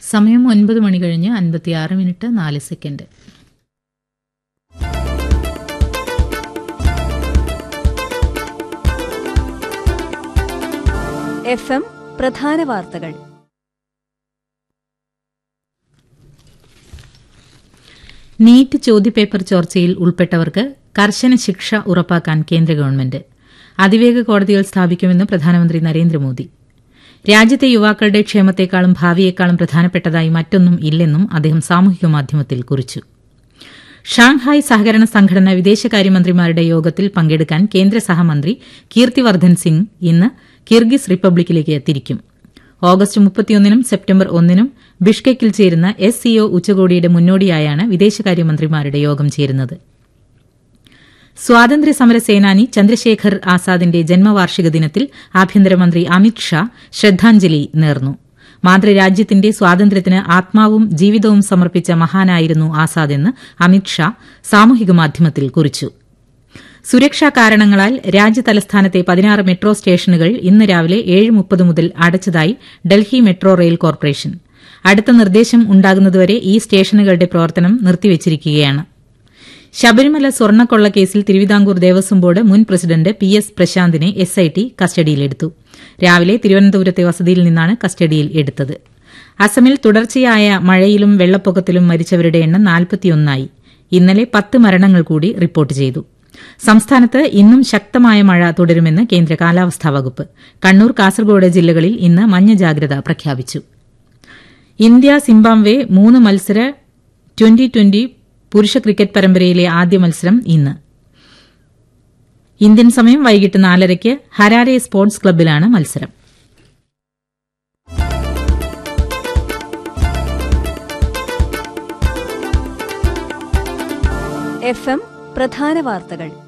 സമയം 9:56:04. FM പ്രധാന വാർത്തകൾ. നീറ്റ് ചോദ്യപേപ്പർ ചോർച്ചയിൽ ഉൾപ്പെട്ടവർക്ക് കർശന ശിക്ഷ ഉറപ്പാക്കാൻ കേന്ദ്ര ഗവൺമെന്റ്. അതിവേഗ കോടതികൾ സ്ഥാപിക്കുമെന്ന് പ്രധാനമന്ത്രി നരേന്ദ്രമോദി. രാജ്യത്തെ യുവാക്കളുടെ ക്ഷേമത്തെക്കാളും ഭാവിയേക്കാളും പ്രധാനപ്പെട്ടതായി മറ്റൊന്നും ഇല്ലെന്നും അദ്ദേഹം സാമൂഹിക മാധ്യമത്തിൽ കുറിച്ചു. ഷാങ്ഹായ് സഹകരണ സംഘടന വിദേശകാര്യമന്ത്രിമാരുടെ യോഗത്തിൽ പങ്കെടുക്കാൻ കേന്ദ്ര സഹമന്ത്രി കീർത്തിവർദ്ധൻ സിംഗ് ഇന്ന് കിർഗിസ് റിപ്പബ്ലിക്കിലേക്ക് തിരിക്കും. ഓഗസ്റ്റ് 31-നും സെപ്റ്റംബർ 1-നും ബിഷ്കെക്കിൽ ചേരുന്ന SCO ഉച്ചകോടിയുടെ മുന്നോടിയായാണ് വിദേശകാര്യമന്ത്രിമാരുടെ യോഗം ചേരുന്നത്. സ്വാതന്ത്ര്യസമര സേനാനി ചന്ദ്രശേഖർ ആസാദിന്റെ ജന്മവാർഷിക ദിനത്തിൽ ആഭ്യന്തരമന്ത്രി അമിത് ഷാ ശ്രദ്ധാഞ്ജലി നേർന്നു. മാതൃരാജ്യത്തിന്റെ സ്വാതന്ത്ര്യത്തിന് ആത്മാവും ജീവിതവും സമർപ്പിച്ച മഹാനായിരുന്നു ആസാദെന്ന് അമിത് ഷാ സാമൂഹിക മാധ്യമത്തിൽ കുറിച്ചു. സുരക്ഷാ കാരണങ്ങളാൽ രാജ്യതലസ്ഥാനത്തെ 16 മെട്രോ സ്റ്റേഷനുകൾ ഇന്ന് രാവിലെ 7:30 മുതൽ അടച്ചതായി ഡൽഹി മെട്രോ റെയിൽ കോർപ്പറേഷൻ. അടുത്ത നിർദ്ദേശം ഉണ്ടാകുന്നതുവരെ ഈ സ്റ്റേഷനുകളുടെ പ്രവർത്തനം നിർത്തിവച്ചിരിക്കുകയാണ്. ശബരിമല സ്വർണ്ണക്കൊള്ളക്കേസിൽ തിരുവിതാംകൂർ ദേവസ്വം ബോർഡ് മുൻ പ്രസിഡന്റ് PS പ്രശാന്തിനെ SIT കസ്റ്റഡിയിലെടുത്തു. രാവിലെ തിരുവനന്തപുരത്തെ വസതിയിൽ നിന്നാണ് കസ്റ്റഡിയിൽ എടുത്തത്. അസമിൽ തുടർച്ചയായ മഴയിലും വെള്ളപ്പൊക്കത്തിലും മരിച്ചവരുടെ എണ്ണം 41ആയി. ഇന്നലെ 10 മരണങ്ങൾ കൂടി റിപ്പോർട്ട് ചെയ്തു. സംസ്ഥാനത്ത് ഇന്നും ശക്തമായ മഴ തുടരുമെന്ന് കേന്ദ്ര കാലാവസ്ഥാ വകുപ്പ്. കണ്ണൂർ, കാസർഗോഡ് ജില്ലകളിൽ ഇന്ന് മഞ്ഞ ജാഗ്രത പ്രഖ്യാപിച്ചു. ഇന്ത്യ സിംബാബ്വെ 3 മത്സര T20 പുരുഷ ക്രിക്കറ്റ് പരമ്പരയിലെ ആദ്യ മത്സരം ഇന്ന്. ഇന്ത്യൻ സമയം വൈകിട്ട് 4:30 ഹരാരെ സ്പോർട്സ് ക്ലബ്ബിലാണ് മത്സരം. FM പ്രധാന വാർത്തകൾ.